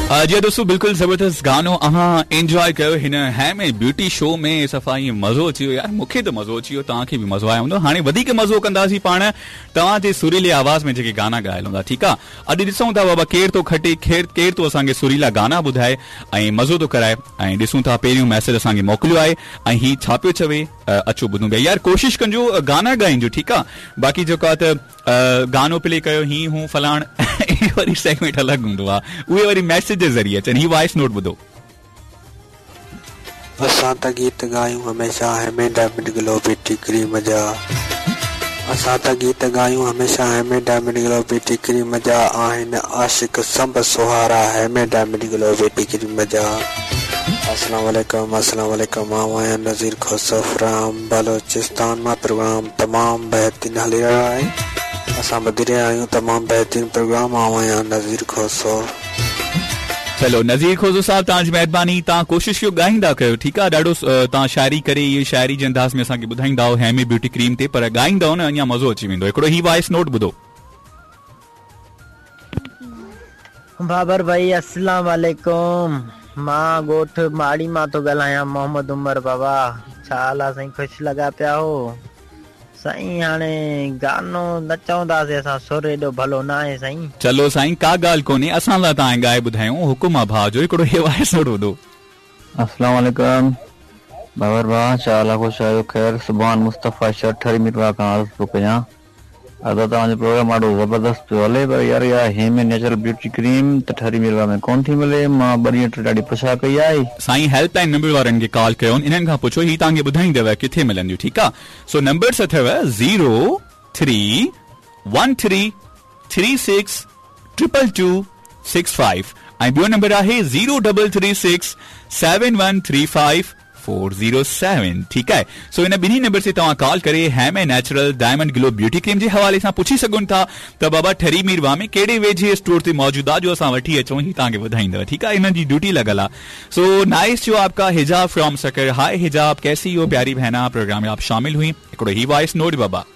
जी दोस्तों बिल्कुल जबरदस्त गानो अहां एंजॉय कयो हिन हैम ब्यूटी शो में सफ़ाई मज़ो अची वियो यार मूंखे त मज़ो अची वियो तव्हांखे बि मज़ो आयो हूंदो हाणे वधीक मज़ो कंदासीं पाण तव्हां जे सुरीले आवाज़ में जेके गाना ॻायल हूंदा ठीकु आहे अॼु ॾिसूं था बाबा केरु थो खटे केरु थो असांखे सुरीला गाना ॿुधाए ऐं मज़ो थो कराए ऐं ॾिसूं था पहिरियों मैसेज असांखे मोकिलियो आहे ऐं हीउ छा पियो चवे अचो ॿुधूं पिया यार कोशिशि कजो गाना ॻाइजो ठीकु आहे बाक़ी जेको आहे त गानो प्ले कयो हीअं हूं फलाण वरी सेगमेंट अलॻि हूंदो आहे उहे वरी मैसेज जे ज़रिए अचनि ही वॉइस नोट ॿुधो असां त गीत ॻायूं हमेशा हेमे डायमंड ग्लोबी टिकरी मजा असां त गीत ॻायूं हमेशा हेमे डायमंड ग्लोबी टिकरी मजा आहिनि आशिक संब सुहारा हेमे डायमंड ग्लोबी टिकरी मजा अस्सलाम वालेकुम मां आहियां नज़ीर खोसो फ्राम बलोचिस्तान मां प्रोग्राम तमामु बहितरीन हली रहियो आहे असां ॿुधी रहिया आहियूं तमामु बहितरीन प्रोग्राम आहियां नज़ीर खोसो चलो नज़ीर खोसो साहब तव्हांजी महिरबानी तव्हां कोशिशि कयो ॻाईंदा कयो ठीकु आहे ॾाढो तव्हां शाइरी करे इहे शाइरी जे अंदाज़ में असांखे ॿुधाईंदा हैमी ब्यूटी क्रीम ते पर ॻाईंदव न अञा मज़ो अची वेंदो हिकिड़ो ही वॉइस नोट ॿुधो बाबर भाई अस्सलाम वालेकुम मां ॻोठ माड़ी मां थो ॻाल्हायां मोहम्मद उमर बाबा छा हाल आहे साईं ख़ुशि लॻा पिया हो साईं हाणे गानो न चवंदासीं असां सुर एॾो भलो न आहे साईं चलो साईं का ॻाल्हि कोन्हे असां लाइ तव्हां ॻाए ॿुधायूं हुकुम आहे भाउ जो हिकिड़ो हे वॉइस नोट ॿुधो अस्सलाम वालेकुम बाबर भाउ छा हाल आहे ख़ुशि आहियो ख़ैर सुभान मुस्तफ़ा शठरी मिरवा खां अर्ज़ थो कयां अदा तव्हांजो प्रोग्राम ॾाढो ज़बरदस्त पियो हले पर यार इहा हेमे नेचुरल ब्यूटी क्रीम त ठरी मिरवा में कोन थी मिले मां ॿ ॾींहं टे ॾाढी पुछा कई आहे साईं हेल्पलाइन नंबर वारनि खे कॉल कयो इन्हनि खां पुछो ही तव्हांखे ॿुधाईंदव किथे मिलंदियूं ठीकु आहे सो नंबर्स अथव 031362265 ऐं ॿियो नंबर आहे 0336713547 ठीकु आहे सो इन ॿिन्ही नंबर से तव्हां कॉल करे हैम ऐं natural diamond glow beauty cream जे हवाले सां पुछी सघूं था त बाबा ठरी मीरवा में कहिड़े वेझे स्टोर ते मौजूद आहे जो असां वठी अचूं ही तव्हांखे ॿुधाईंदव ठीकु आहे इन्हनि जी ड्यूटी लॻल आहे सो नाइस जो आपका हिजाब फ्रॉम सकर हाय हिजाब कैसी हो प्यारी बहना प्रोग्राम में आप शामिल हुई हिकिड़ो ही वॉइस नोट बाबा